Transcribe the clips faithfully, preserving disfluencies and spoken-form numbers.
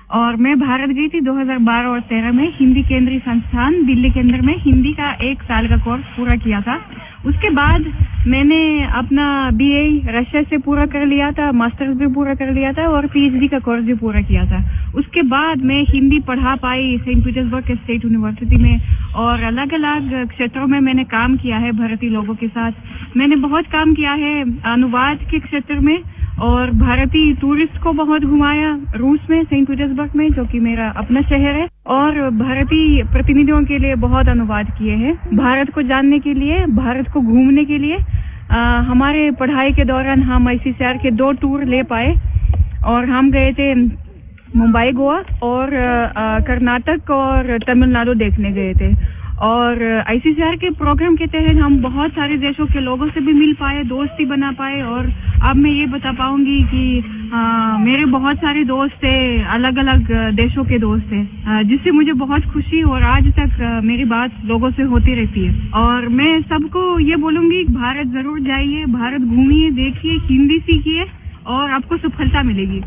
और मैं भारत गई थी दो हज़ार बारह और तेरह में हिंदी केंद्रीय संस्थान दिल्ली के अंदर में हिंदी का एक साल का कोर्स पूरा किया था। उसके बाद मैंने अपना बीए रशिया से पूरा कर लिया था, मास्टर्स भी पूरा कर लिया था और पीएचडी का कोर्स भी पूरा किया था। उसके बाद मैं हिंदी पढ़ा पाई सेंट पीटर्सबर्ग स्टेट यूनिवर्सिटी में और अलग अलग क्षेत्रों में मैंने काम किया है भारतीय लोगों के साथ। मैंने बहुत काम किया है अनुवाद के क्षेत्र में और भारतीय टूरिस्ट को बहुत घुमाया रूस में, सेंट पीटर्सबर्ग में, जो कि मेरा अपना शहर है, और भारतीय प्रतिनिधियों के लिए बहुत अनुवाद किए हैं। भारत को जानने के लिए, भारत को घूमने के लिए आ, हमारे पढ़ाई के दौरान हम आईसीसीआर के दो टूर ले पाए और हम गए थे मुंबई, गोवा और कर्नाटक और तमिलनाडु देखने गए थे। और आईसीसीआर के प्रोग्राम के तहत हम बहुत सारे देशों के लोगों से भी मिल पाए, दोस्ती बना पाए। और अब मैं ये बता पाऊंगी कि आ, मेरे बहुत सारे दोस्त थे, अलग अलग देशों के दोस्त थे, जिससे मुझे बहुत खुशी और आज तक आ, मेरी बात लोगों से होती रहती है। और मैं सबको ये बोलूंगी, भारत जरूर जाइए, भारत घूमिए, देखिए, हिंदी सीखिए और आपको सफलता मिलेगी।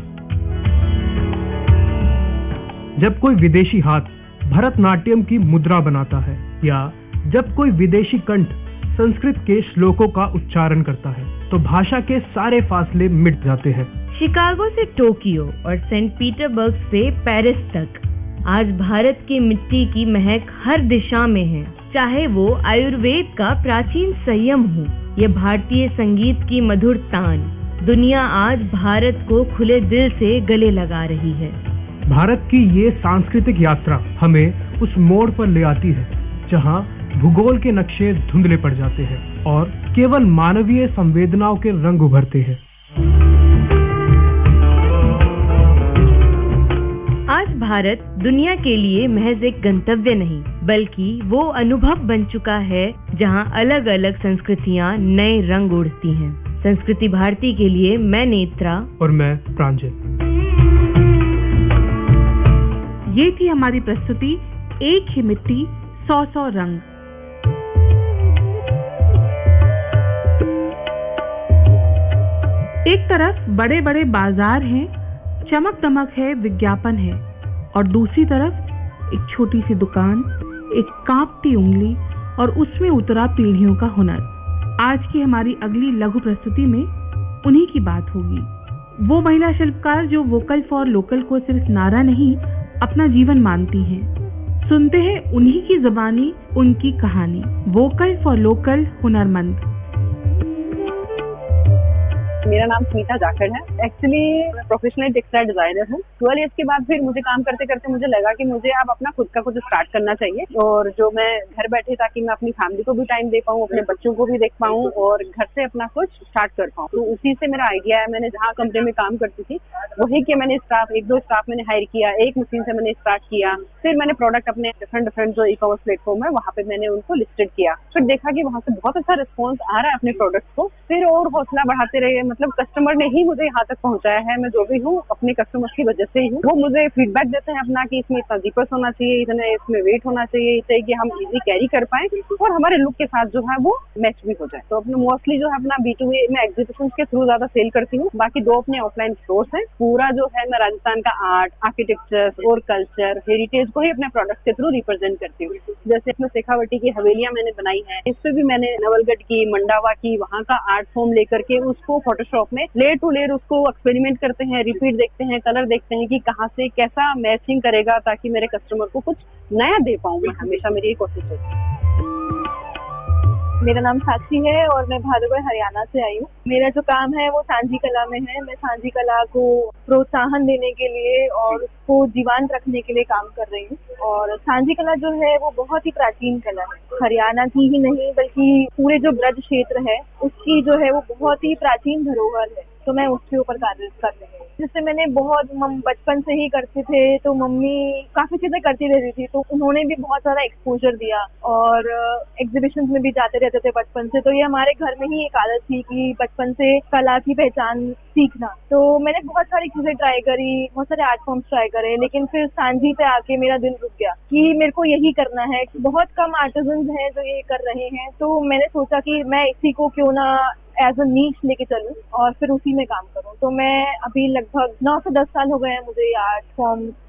जब कोई विदेशी हाथ भरतनाट्यम की मुद्रा बनाता है या जब कोई विदेशी कंठ संस्कृत के श्लोकों का उच्चारण करता है तो भाषा के सारे फासले मिट जाते हैं। शिकागो से टोक्यो और सेंट पीटर्सबर्ग से पेरिस तक आज भारत की मिट्टी की महक हर दिशा में है। चाहे वो आयुर्वेद का प्राचीन संयम हो या भारतीय संगीत की मधुर तान, दुनिया आज भारत को खुले दिल से गले लगा रही है। भारत की ये सांस्कृतिक यात्रा हमें उस मोड़ पर ले आती है जहां भूगोल के नक्शे धुंधले पड़ जाते हैं और केवल मानवीय संवेदनाओं के रंग उभरते हैं। आज भारत दुनिया के लिए महज एक गंतव्य नहीं, बल्कि वो अनुभव बन चुका है जहां अलग अलग संस्कृतियां नए रंग उड़ती हैं। संस्कृति भारती के लिए मैं नेत्रा और मैं प्रांजल। ये थी हमारी प्रस्तुति एक ही मिट्टी सौ सौ रंग। एक तरफ बड़े बड़े बाजार हैं, चमक दमक है, विज्ञापन है, और दूसरी तरफ एक छोटी सी दुकान, एक कांपती उंगली और उसमें उतरा पीढ़ियों का हुनर। आज की हमारी अगली लघु प्रस्तुति में उन्हीं की बात होगी। वो महिला शिल्पकार जो वोकल फॉर लोकल को सिर्फ नारा नहीं अपना जीवन मानती हैं। सुनते हैं उन्हीं की ज़बानी, उनकी कहानी। वोकल फॉर लोकल हुनरमंद। मेरा नाम स्मिता जाखड़ है। एक्चुअली मैं प्रोफेशनल टेक्सटाइल डिजाइनर हूँ। ट्वेल्व ईयर्स के बाद फिर मुझे काम करते करते मुझे लगा कि मुझे अब अपना खुद का कुछ स्टार्ट करना चाहिए, और जो मैं घर बैठे ताकि मैं अपनी फैमिली को भी टाइम दे पाऊँ, अपने बच्चों को भी देख पाऊँ और घर से अपना कुछ स्टार्ट कर पाऊँ। तो उसी से मेरा आइडिया है। मैंने जहाँ कंपनी में काम करती थी वही के मैंने स्टाफ एक दो स्टाफ मैंने हायर किया, एक मशीन से मैंने स्टार्ट किया। फिर मैंने प्रोडक्ट अपने डिफरेंट डिफरेंट जो ई कॉमर्स प्लेटफॉर्म है वहाँ पे मैंने उनको लिस्टेड किया। फिर देखा कि वहाँ से बहुत अच्छा रिस्पॉन्स आ रहा है अपने प्रोडक्ट को। फिर और हौसला बढ़ाते रहे, मतलब कस्टमर ने ही मुझे यहाँ तक पहुँचाया है। मैं जो भी हूँ अपने कस्टमर्स की वजह से ही हूँ। वो मुझे फीडबैक देते हैं अपना कि इसमें इतना जीपर्स होना चाहिए, इतना इसमें वेट होना चाहिए, इसे कि हम इजी कैरी कर पाए और हमारे लुक के साथ जो है वो मैच भी हो जाए। तो अपने मोस्टली जो है अपना बी टू बी में एग्जीबिशन के थ्रू ज्यादा सेल करती हूँ। बाकी दो अपने ऑफलाइन स्टोर्स हैं। पूरा जो है मैं राजस्थान का आर्ट, आर्किटेक्चर और कल्चर, हेरिटेज को ही अपने प्रोडक्ट के थ्रू रिप्रेजेंट करती हूँ। जैसे इसमें शेखावटी की हवेलियां मैंने बनाई है, इस पे भी मैंने नवलगढ़ की, मंडावा की, वहाँ का आर्ट फॉर्म लेकर के उसको फोटोशॉप में लेयर टू लेयर उसको एक्सपेरिमेंट करते हैं, रिपीट देखते हैं, कलर देखते हैं कि कहाँ से कैसा मैचिंग करेगा ताकि मेरे कस्टमर को कुछ नया दे पाऊँ। मैं हमेशा मेरी ये कोशिश होती है। मेरा नाम साक्षी है और मैं भादोगढ़ हरियाणा से आई हूँ। मेरा जो काम है वो सांझी कला में है। मैं सांझी कला को प्रोत्साहन देने के लिए और उसको जीवंत रखने के लिए काम कर रही हूँ। और सांझी कला जो है वो बहुत ही प्राचीन कला है, हरियाणा की ही नहीं बल्कि पूरे जो ब्रज क्षेत्र है उसकी जो है वो बहुत ही प्राचीन धरोहर है। तो मैं उसके ऊपर कार्य कर रही हूँ, जिससे मैंने बहुत बचपन से ही करते थे तो मम्मी काफी चीजें करती रहती थी, तो उन्होंने भी बहुत सारा एक्सपोजर दिया और एग्जीबिशन में भी जाते रहते थे बचपन से। तो ये हमारे घर में ही एक आदत थी कि बचपन से कला की पहचान सीखना। तो मैंने बहुत सारी चीजें ट्राई करी, बहुत सारे आर्ट फॉर्म्स ट्राई करे, लेकिन फिर सांझी पे आके मेरा दिल रुक गया कि मेरे को यही करना है। बहुत कम आर्टिजन्स हैं जो ये कर रहे हैं, तो मैंने सोचा कि मैं इसी को क्यों ना एज अ नीश लेके चलूं और फिर उसी में काम करूं। तो मैं अभी लगभग नौ से दस साल हो गए हैं मुझे ये आर्ट फॉर्म